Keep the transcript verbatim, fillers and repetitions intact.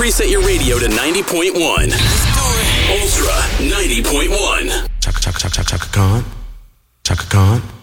reset your radio to ninety point one. Ultra ninety point one. Chaka Chaka Chaka Chaka Khan. Chaka Khan.